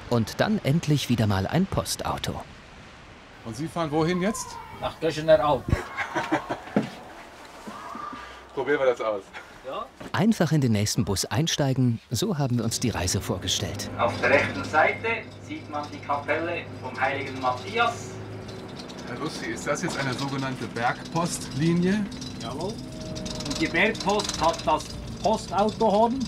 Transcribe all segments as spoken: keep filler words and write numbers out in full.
Und dann endlich wieder mal ein Postauto. Und Sie fahren wohin jetzt? Nach Göschener Alp. Probieren wir das aus. Ja. Einfach in den nächsten Bus einsteigen, so haben wir uns die Reise vorgestellt. Auf der rechten Seite sieht man die Kapelle vom heiligen Matthias. Herr Lussi, ist das jetzt eine sogenannte Bergpostlinie? Jawohl. Und die Bergpost hat das Postautohorn.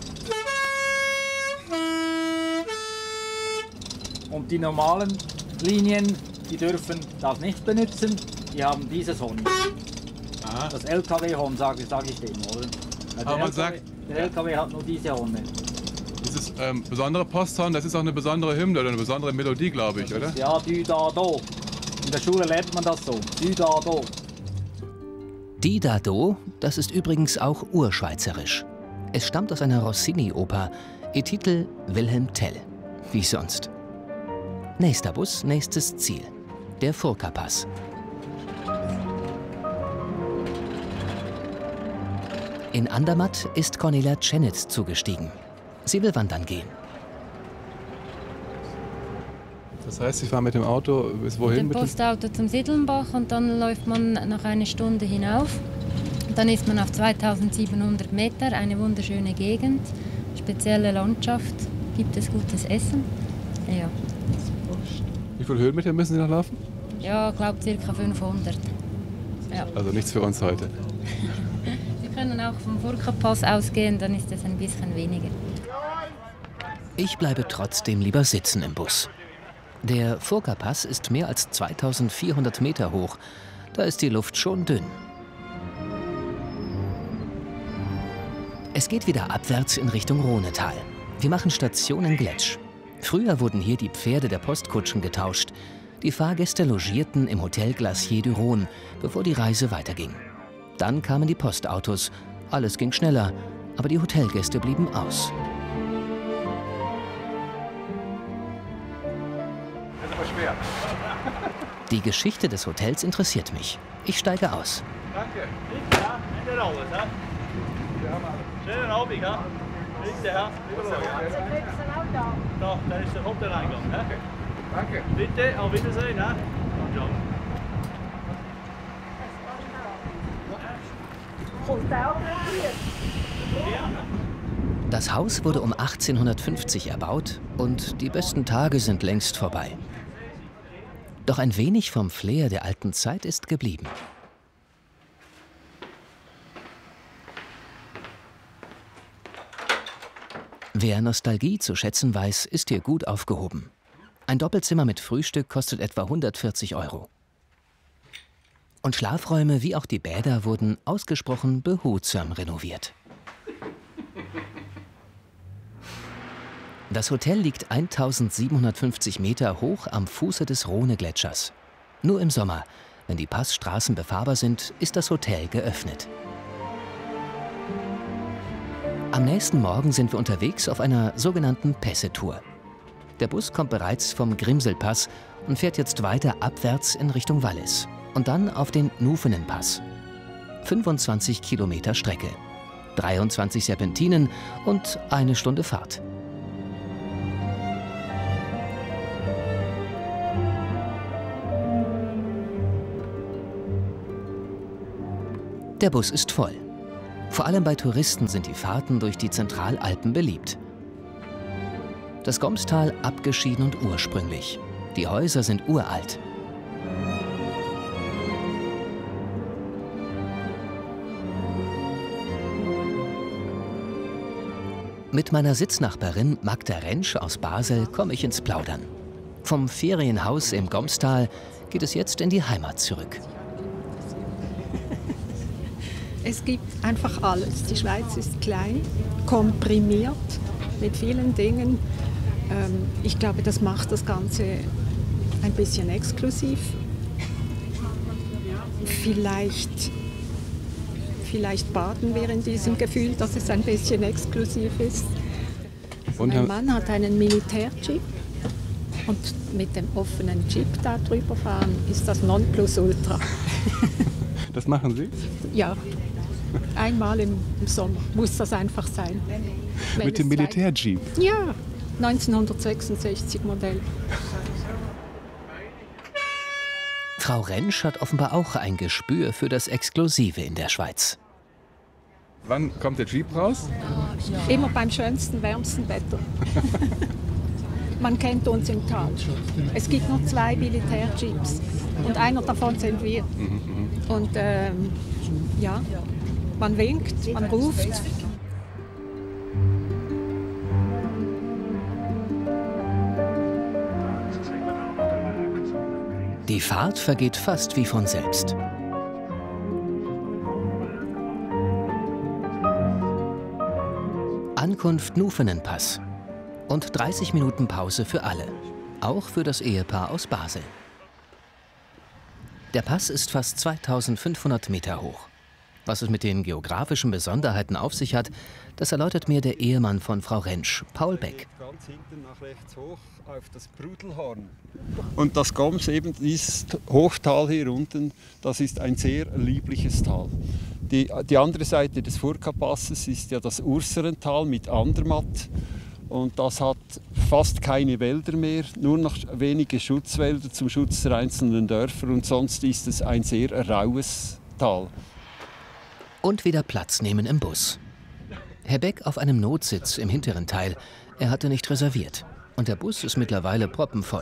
Und die normalen Linien, die dürfen das nicht benutzen. Die haben dieses Horn. Aha. Das L K W-Horn, sage sag ich dem, oder? Weil Aber der man L K W, sagt, der L K W hat nur diese Horne. dieses ähm, besondere Posthorn, das ist auch eine besondere Hymne oder eine besondere Melodie, glaube ich, oder? Ja, Dü da do. In der Schule lernt man das so. Dü da do. Die da do, das ist übrigens auch urschweizerisch. Es stammt aus einer Rossini-Oper. Ihr Titel Wilhelm Tell. Wie sonst. Nächster Bus, nächstes Ziel. Der Furka-Pass. In Andermatt ist Cornelia Tschenitz zugestiegen. Sie will wandern gehen. Das heißt, Sie fahren mit dem Auto bis wohin? Mit dem Postauto zum Siddelnbach und dann läuft man noch eine Stunde hinauf. Dann ist man auf zweitausendsiebenhundert Meter, eine wunderschöne Gegend, spezielle Landschaft, gibt es gutes Essen. Ja. Wie viele Höhenmeter müssen Sie noch laufen? Ja, ich glaube ca. fünfhundert. Ja. Also nichts für uns heute. Wir können auch vom Furka-Pass ausgehen, dann ist es ein bisschen weniger. Ich bleibe trotzdem lieber sitzen im Bus. Der Furka-Pass ist mehr als zweitausendvierhundert Meter hoch. Da ist die Luft schon dünn. Es geht wieder abwärts in Richtung Rhonetal. Wir machen Station in Gletsch. Früher wurden hier die Pferde der Postkutschen getauscht. Die Fahrgäste logierten im Hotel Glacier du Rhône, bevor die Reise weiterging. Dann kamen die Postautos. Alles ging schneller, aber die Hotelgäste blieben aus. Das ist aber schwer. Die Geschichte des Hotels interessiert mich. Ich steige aus. Danke. Ja, ändert alles, hä? Schönen Abend, hä? Bitte, hä? Da, da ist der Hoteleingang, hä? Danke. Bitte, auf Wiedersehen, hä? Ciao. Das Haus wurde um achtzehnhundertfünfzig erbaut und die besten Tage sind längst vorbei. Doch ein wenig vom Flair der alten Zeit ist geblieben. Wer Nostalgie zu schätzen weiß, ist hier gut aufgehoben. Ein Doppelzimmer mit Frühstück kostet etwa hundertvierzig Euro. Und Schlafräume wie auch die Bäder wurden ausgesprochen behutsam renoviert. Das Hotel liegt eintausendsiebenhundertfünfzig Meter hoch am Fuße des Rhone-Gletschers. Nur im Sommer, wenn die Passstraßen befahrbar sind, ist das Hotel geöffnet. Am nächsten Morgen sind wir unterwegs auf einer sogenannten Pässe-Tour. Der Bus kommt bereits vom Grimselpass und fährt jetzt weiter abwärts in Richtung Wallis. Und dann auf den Nufenenpass. fünfundzwanzig Kilometer Strecke, dreiundzwanzig Serpentinen und eine Stunde Fahrt. Der Bus ist voll. Vor allem bei Touristen sind die Fahrten durch die Zentralalpen beliebt. Das Gomstal abgeschieden und ursprünglich. Die Häuser sind uralt. Mit meiner Sitznachbarin Magda Rentsch aus Basel komme ich ins Plaudern. Vom Ferienhaus im Gomstal geht es jetzt in die Heimat zurück. Es gibt einfach alles. Die Schweiz ist klein, komprimiert mit vielen Dingen. Ich glaube, das macht das Ganze ein bisschen exklusiv. Vielleicht, vielleicht baden wir in diesem Gefühl, dass es ein bisschen exklusiv ist. Und mein Mann hat einen Militärjeep und mit dem offenen Jeep da drüber fahren ist das Nonplusultra. Das machen Sie? Ja. Einmal im, im Sommer muss das einfach sein. Mit dem Militärjeep? Ja, neunzehnhundertsechsundsechzig Modell. Frau Rentsch hat offenbar auch ein Gespür für das Exklusive in der Schweiz. Wann kommt der Jeep raus? Immer beim schönsten, wärmsten Wetter. Man kennt uns im Tal. Es gibt nur zwei Militärjeeps und einer davon sind wir. Mhm. Und ähm, ja, man winkt, man ruft. Die Fahrt vergeht fast wie von selbst. Ankunft Nufenenpass und dreißig Minuten Pause für alle, auch für das Ehepaar aus Basel. Der Pass ist fast zweitausendfünfhundert Meter hoch. Was es mit den geografischen Besonderheiten auf sich hat, das erläutert mir der Ehemann von Frau Rentsch, Paul Beck. Ganz hinten nach rechts hoch auf das Brudelhorn. Und das Goms, eben dieses Hochtal hier unten, das ist ein sehr liebliches Tal. Die, die andere Seite des Furka-Passes ist ja das Urserental mit Andermatt. Und das hat fast keine Wälder mehr, nur noch wenige Schutzwälder zum Schutz der einzelnen Dörfer. Und sonst ist es ein sehr raues Tal. Und wieder Platz nehmen im Bus. Herr Beck auf einem Notsitz im hinteren Teil. Er hatte nicht reserviert. Und der Bus ist mittlerweile proppenvoll.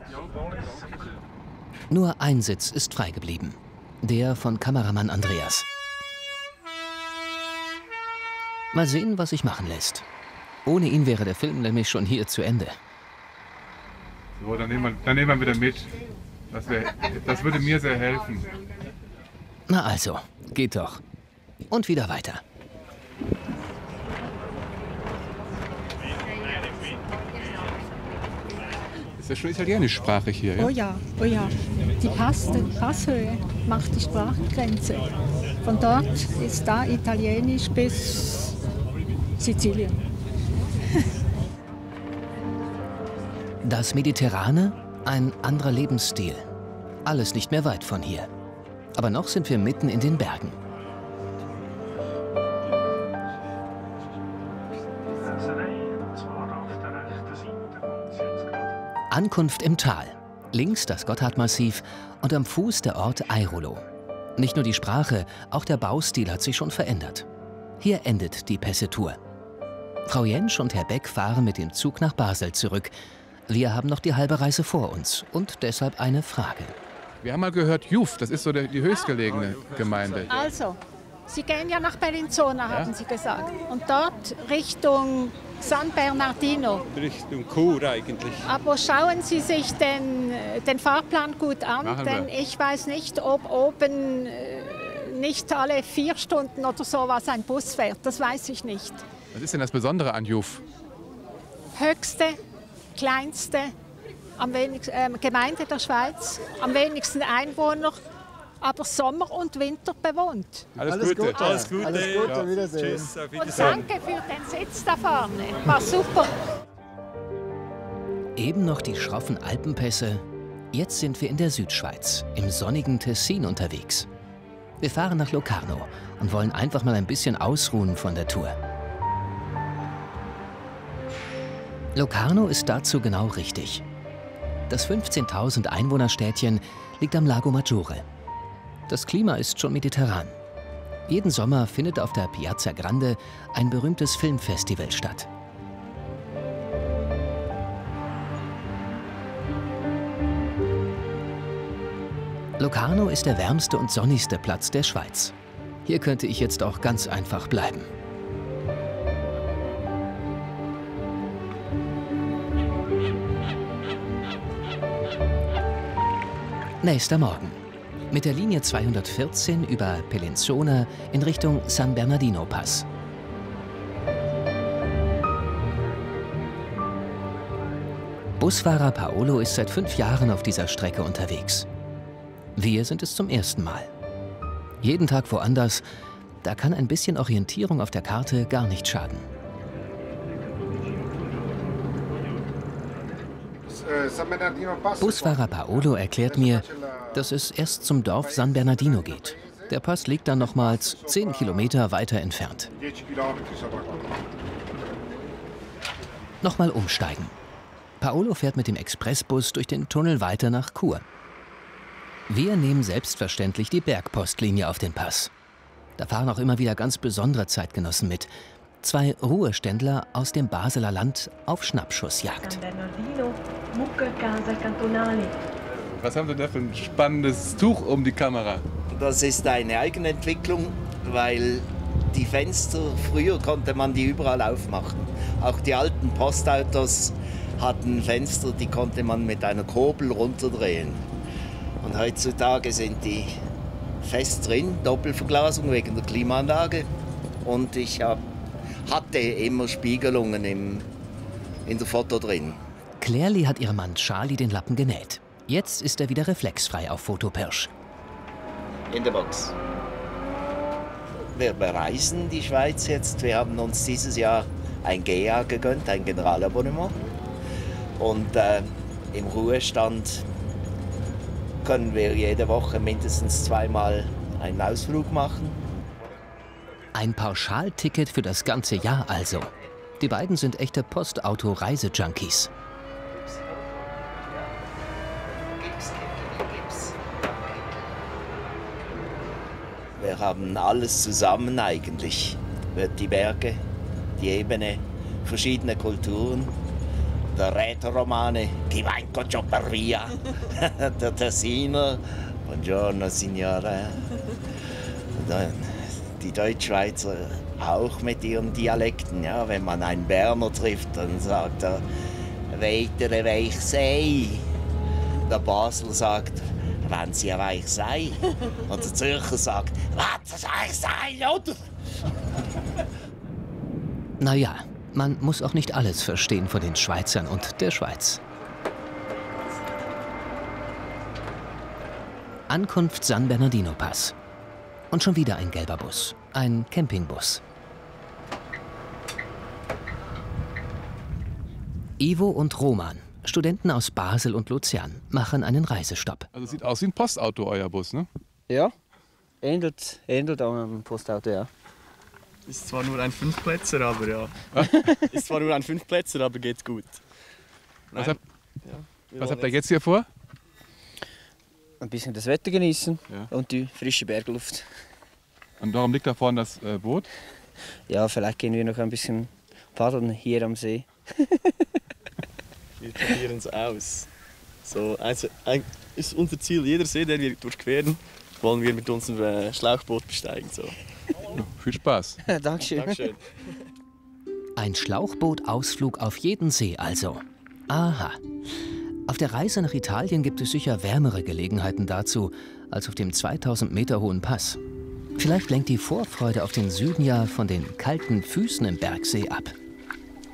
Nur ein Sitz ist frei geblieben. Der von Kameramann Andreas. Mal sehen, was sich machen lässt. Ohne ihn wäre der Film nämlich schon hier zu Ende. So, dann nehmen wir, dann nehmen wir wieder mit. Das, wär, das würde mir sehr helfen. Na also, geht doch. Und wieder weiter. Ist ja schon italienischsprachig hier, ja? Oh ja, oh ja. Die Pass, die Passhöhe macht die Sprachgrenze. Von dort ist da Italienisch bis Sizilien. Das Mediterrane, ein anderer Lebensstil. Alles nicht mehr weit von hier. Aber noch sind wir mitten in den Bergen. Ankunft im Tal. Links das Gotthardmassiv und am Fuß der Ort Airolo. Nicht nur die Sprache, auch der Baustil hat sich schon verändert. Hier endet die Pässe-Tour. Frau Jentsch und Herr Beck fahren mit dem Zug nach Basel zurück. Wir haben noch die halbe Reise vor uns und deshalb eine Frage. Wir haben mal gehört, Juf, das ist so die, die höchstgelegene Gemeinde. Also, Sie gehen ja nach Bellinzona, ja? Haben Sie gesagt. Und dort Richtung San Bernardino. Richtung Chur eigentlich. Aber schauen Sie sich den, den Fahrplan gut an, Machen denn wir. ich weiß nicht, ob oben nicht alle vier Stunden oder sowas ein Bus fährt. Das weiß ich nicht. Was ist denn das Besondere an Juf? Höchste, kleinste am wenigsten, äh, Gemeinde der Schweiz, am wenigsten Einwohner, aber Sommer und Winter bewohnt. Alles, Alles Gute. Gute. Alles Gute. Alles Gute, Ja. Wiedersehen. Tschüss, auf Und Wiedersehen. danke für den Sitz da vorne. War super. Eben noch die schroffen Alpenpässe. Jetzt sind wir in der Südschweiz, im sonnigen Tessin unterwegs. Wir fahren nach Locarno und wollen einfach mal ein bisschen ausruhen von der Tour. Locarno ist dazu genau richtig. Das fünfzehntausend Einwohnerstädtchen liegt am Lago Maggiore. Das Klima ist schon mediterran. Jeden Sommer findet auf der Piazza Grande ein berühmtes Filmfestival statt. Locarno ist der wärmste und sonnigste Platz der Schweiz. Hier könnte ich jetzt auch ganz einfach bleiben. Nächster Morgen. Mit der Linie zweihundertvierzehn über Bellinzona in Richtung San Bernardino Pass. Busfahrer Paolo ist seit fünf Jahren auf dieser Strecke unterwegs. Wir sind es zum ersten Mal. Jeden Tag woanders, da kann ein bisschen Orientierung auf der Karte gar nicht schaden. Busfahrer Paolo erklärt mir, dass es erst zum Dorf San Bernardino geht. Der Pass liegt dann nochmals zehn Kilometer weiter entfernt. Nochmal umsteigen. Paolo fährt mit dem Expressbus durch den Tunnel weiter nach Chur. Wir nehmen selbstverständlich die Bergpostlinie auf den Pass. Da fahren auch immer wieder ganz besondere Zeitgenossen mit. Zwei Ruheständler aus dem Basler Land auf Schnappschussjagd. Was haben Sie da für ein spannendes Tuch um die Kamera? Das ist eine Eigenentwicklung, weil die Fenster, früher konnte man die überall aufmachen. Auch die alten Postautos hatten Fenster, die konnte man mit einer Kurbel runterdrehen. Und heutzutage sind die fest drin, Doppelverglasung wegen der Klimaanlage. Und ich hab, hatte immer Spiegelungen im, in der Foto drin. Clairli hat ihrem Mann Charlie den Lappen genäht. Jetzt ist er wieder reflexfrei auf Fotopirsch. In der Box. Wir bereisen die Schweiz jetzt. Wir haben uns dieses Jahr ein G A gegönnt, ein Generalabonnement. Und äh, im Ruhestand können wir jede Woche mindestens zweimal einen Ausflug machen. Ein Pauschalticket für das ganze Jahr also. Die beiden sind echte Postauto-Reise-Junkies. Wir haben alles zusammen eigentlich. Die Berge, die Ebene, verschiedene Kulturen. Der Rätoromane, Chi va in Cocciopperia, der Tessiner, Buongiorno Signore. Die Deutschschweizer auch mit ihren Dialekten. Ja, wenn man einen Berner trifft, dann sagt er, weitere weich sei. Der Basler sagt, wenn sie weich sei. Und der Zürcher sagt, was weich sei, oder? Naja, man muss auch nicht alles verstehen von den Schweizern und der Schweiz. Ankunft San Bernardino Pass. Und schon wieder ein gelber Bus. Ein Campingbus. Ivo und Roman, Studenten aus Basel und Luzern, machen einen Reisestopp. Also sieht aus wie ein Postauto, euer Bus, ne? Ja, ähnelt, ähnelt auch einem Postauto, ja. Ist zwar nur ein Fünfplätzer, aber ja. Ist zwar nur ein Fünfplätzer, aber geht's gut. Was, hab, ja, was habt ihr jetzt hier vor? Ein bisschen das Wetter genießen, ja, und die frische Bergluft. Und darum liegt da vorne das äh, Boot? Ja, vielleicht gehen wir noch ein bisschen paddeln hier am See. Wir probieren es aus. So, also, ist unser Ziel, jeder See, den wir durchqueren, wollen wir mit unserem äh, Schlauchboot besteigen. So. Ja, viel Spaß. Dankeschön. Dankeschön. Ein Schlauchbootausflug auf jeden See also. Aha. Auf der Reise nach Italien gibt es sicher wärmere Gelegenheiten dazu, als auf dem zweitausend Meter hohen Pass. Vielleicht lenkt die Vorfreude auf den Süden ja von den kalten Füßen im Bergsee ab.